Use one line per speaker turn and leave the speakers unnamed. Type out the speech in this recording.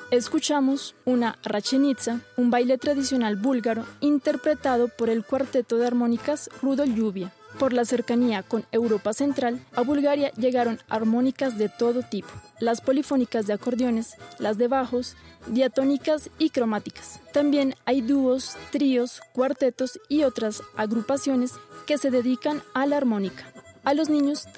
Escuchamos una rachenitsa, un baile tradicional búlgaro interpretado por el cuarteto de armónicas Rudolf Lluvia. Por la cercanía con Europa Central, a Bulgaria llegaron armónicas de todo tipo, las polifónicas de acordeones, las de bajos, diatónicas y cromáticas. También hay dúos, tríos, cuartetos y otras agrupaciones que se dedican a la armónica. A los niños